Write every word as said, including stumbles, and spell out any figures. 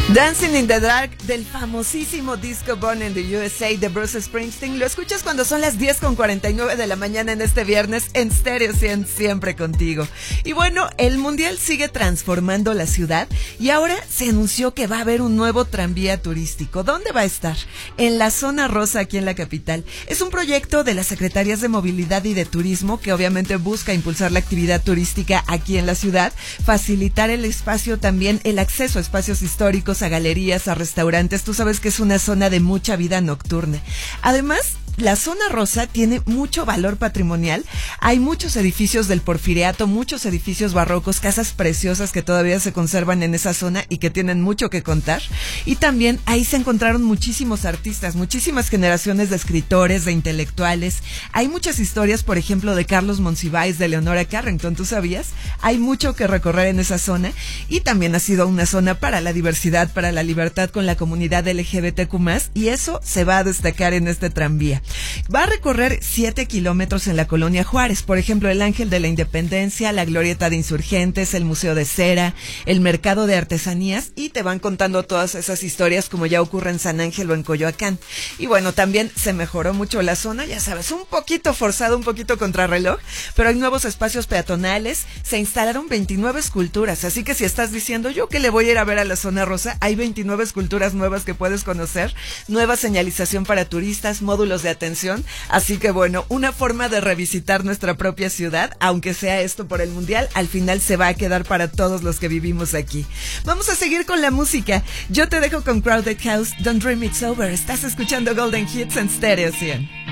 Dancing in the Dark del famosísimo disco Born in the U S A de Bruce Springsteen. Lo escuchas cuando son las diez con cuarenta y nueve de la mañana en este viernes en Stereo cien, siempre contigo. Y bueno, el Mundial sigue transformando la ciudad y ahora se anunció que va a haber un nuevo tranvía turístico. ¿Dónde va a estar? En la Zona Rosa, aquí en la capital. Es un proyecto de las Secretarías de Movilidad y de Turismo que obviamente busca impulsar la actividad turística aquí en la ciudad, facilitar el espacio también, el acceso a espacios históricos, a galerías, a restaurantes. Tú sabes que es una zona de mucha vida nocturna. Además, la Zona Rosa tiene mucho valor patrimonial. Hay muchos edificios del Porfiriato, muchos edificios barrocos, casas preciosas que todavía se conservan en esa zona y que tienen mucho que contar. Y también ahí se encontraron muchísimos artistas, muchísimas generaciones de escritores, de intelectuales. Hay muchas historias, por ejemplo, de Carlos Monsiváis, de Leonora Carrington, ¿tú sabías? Hay mucho que recorrer en esa zona y también ha sido una zona para la diversidad, para la libertad con la comunidad L G B T Q más, y eso se va a destacar en este tranvía. Va a recorrer siete kilómetros en la Colonia Juárez, por ejemplo, el Ángel de la Independencia, la Glorieta de Insurgentes, el Museo de Cera, el Mercado de Artesanías, y te van contando todas esas historias como ya ocurre en San Ángel o en Coyoacán. Y bueno, también se mejoró mucho la zona, ya sabes, un poquito forzado, un poquito contrarreloj, pero hay nuevos espacios peatonales, se instalaron veintinueve esculturas, así que si estás diciendo yo que le voy a ir a ver a la Zona Rosa, hay veintinueve esculturas nuevas que puedes conocer, nueva señalización para turistas, módulos de atención, así que bueno, una forma de revisitar nuestra propia ciudad, aunque sea esto por el Mundial, al final se va a quedar para todos los que vivimos aquí. Vamos a seguir con la música, yo te dejo con Crowded House, Don't Dream It's Over, estás escuchando Golden Hits en Stereo cien.